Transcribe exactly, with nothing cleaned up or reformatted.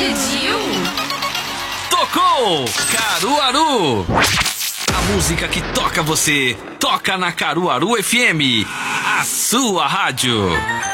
pediu? Tocou Caruaru. A música que toca você, toca na Caruaru F M, a sua rádio.